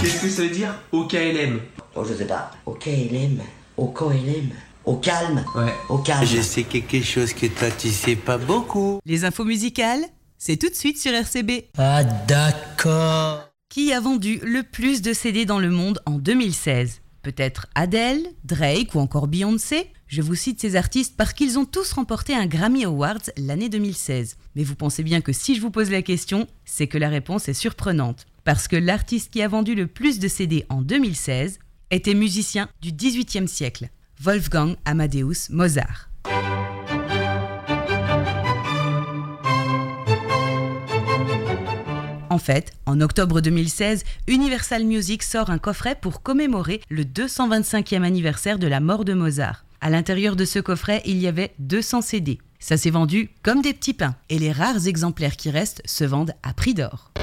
Qu'est-ce que ça veut dire OKLM? Oh, je sais pas. OKLM. OKLM. Au calme. Ouais. Au calme. Je sais quelque chose que toi tu sais pas beaucoup. Les infos musicales, c'est tout de suite sur RCB. Ah, d'accord. Qui a vendu le plus de CD dans le monde en 2016 ? Peut-être Adele, Drake ou encore Beyoncé ? Je vous cite ces artistes parce qu'ils ont tous remporté un Grammy Awards l'année 2016. Mais vous pensez bien que si je vous pose la question, c'est que la réponse est surprenante. Parce que l'artiste qui a vendu le plus de CD en 2016 était musicien du XVIIIe siècle, Wolfgang Amadeus Mozart. En fait, en octobre 2016, Universal Music sort un coffret pour commémorer le 225e anniversaire de la mort de Mozart. À l'intérieur de ce coffret, il y avait 200 CD. Ça s'est vendu comme des petits pains et les rares exemplaires qui restent se vendent à prix d'or.